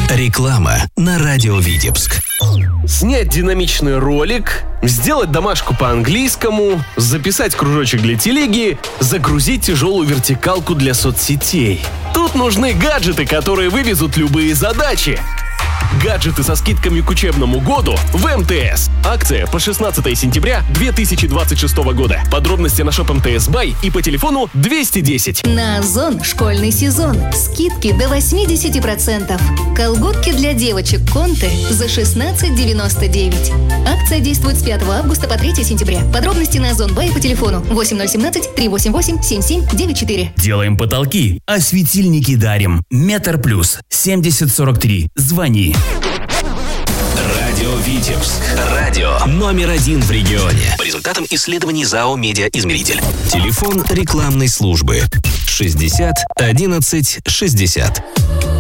Реклама на радио Витебск. Снять динамичный ролик, сделать домашку по-английскому, записать кружочек для телеги, загрузить тяжелую вертикалку для соцсетей. Тут нужны гаджеты, которые вывезут любые задачи. Гаджеты со скидками к учебному году в МТС. Акция по 16 сентября 2026 года. Подробности на Shop МТС Бай и по телефону 210. На Озон школьный сезон. Скидки до 80%. Колготки для девочек Конте за 16,99. Акция действует с 5 августа по 3 сентября. Подробности на Озон Бай по телефону 8017-388-7794. Делаем потолки, а светильники дарим. Метр плюс 7043. Звони. Радио Витебск. Радио номер 1 в регионе. По результатам исследований ЗАО «Медиаизмеритель». Телефон рекламной службы 60 11 60.